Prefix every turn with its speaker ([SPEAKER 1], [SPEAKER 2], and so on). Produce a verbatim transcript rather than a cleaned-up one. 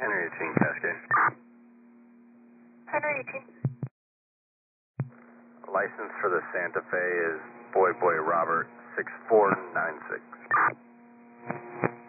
[SPEAKER 1] Henry eighteen, Cascade.
[SPEAKER 2] Henry eighteen.
[SPEAKER 1] License for the Santa Fe is Boy Boy Robert six four nine six.